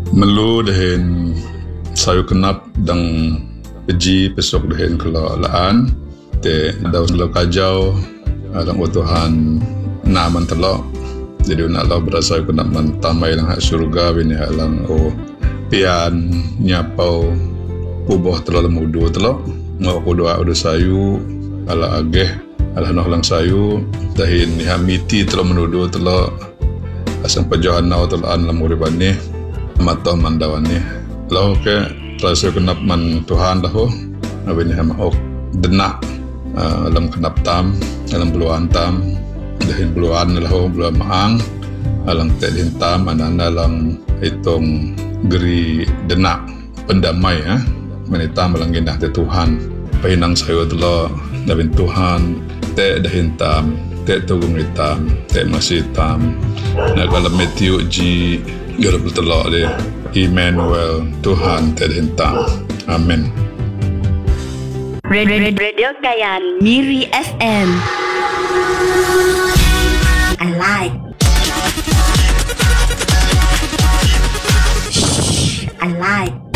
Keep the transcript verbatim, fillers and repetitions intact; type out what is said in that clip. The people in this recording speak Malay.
Melu dahin sayu kenap dang peji pesok dahin kalau laan te daun lo kajau alang utuhan naman telok. Jadi nak Allah berasa kenap mentamai lang hak surga bini alang o pian nyapau ubah telok lemudu telok mau ko doa udah sayu ala ageh ala noh lang sayu dahin ni hamiti telok menudu telok asang pajohan nau telokan lemuriban ni matoh mandawan ni lau ke rasa kenap man Tuhan lahu abini hamaok denak uh, alam kenap tam alam beluan tam dahin beluan lahu beluan maang alang tedin tam ananda lang itong geri denak pendamai ah menita melangin dah Tuhan pahinang sayo telo dabin Tuhan te dahin tam te tugung hitam te masih tam na kalau Matthew G garap telo de Emmanuel Tuhan te dahin tam amin. Radio Kayan Miri F M. I like. I like.